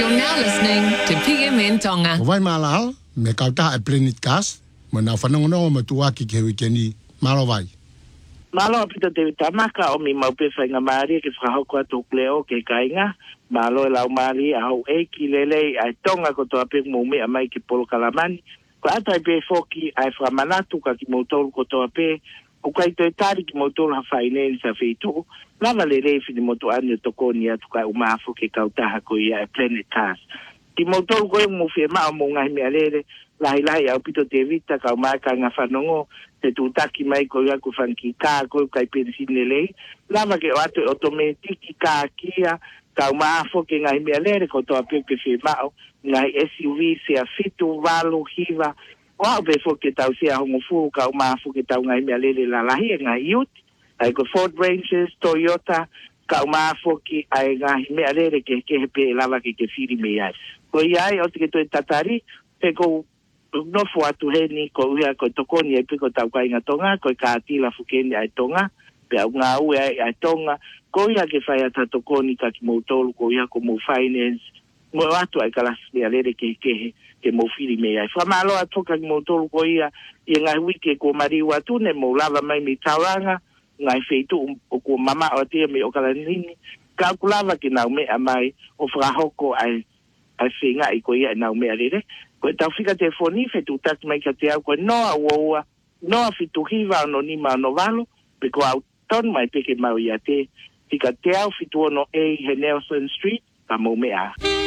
You're now listening to PMN Tonga. Vai malal me kauta e Planet Cast, mo na whanongono mo tuaki ke wikeni malo vai. Malo pita te tamaka o mi mau pe whainga maari ke whahoko atu kleo ke kainga. Malo e lau maari a hau e ki lele ai tonga ko toa pe mou mea mai ke polo kalamani. Ko atai pe foki ai whamanatu ka ki moutoru ko toa pe. O kai toi tari ki moutoru ha whaineni sa whetu. Lava le reifi ni moto ane tokoni atu kai umafu ke kautaha ko ia e Planet Cast. Ki moutoru koe mo fie maa mo ngahi mea lere. Lahi au pito te vita ka umaka nga whanongo. Te tūtaki mai ko ia ku whanki kā ko kai pensine lei. Lava ke o atu otometiki kā kia. Ka umafo ke ngahi mea lere ko toa pepe fie mao. Ngahi SUV se a fitu, valo, hiva. O au pe fo ke tau sea hongo fu ka umafo ke tau ngahi mea lere la lahi e ngahi iuti. Ai ko Ford Rangers, Toyota, ka umafo ki ai ngahi mea lere ke hepe lava ke whiri me ai. Ko iai o te ke toi tatari, pe ko nofo atu heni ko uia ko tokoni e piko tau kainga tonga, ko ka atila fukeni ai tonga, pe au ngā ue ai tonga, ko ia ke whai ata tokoni ka ki moutolu, ko ia ko mou finance, mo atu ai kalasi mea lere ke mou whiri me ai. Whamalo atoka ki moutolu ko ia, i ngai wike ko mariu atu ne mou lava mai mi tauranga, ngai feitu o ko mama o tia me o kalanini, ka kulava ki nau mea mai o whahoko ai whenga i ko ia nau mea lere. Ko tau whika te whoni, whetu taki mai ka te au, ko noa uaua, noa whitu hiva no nima no valo, pe ko au ton mai peke mau ia te, tika te au whitu ono he Nelson Street, ka mou mea.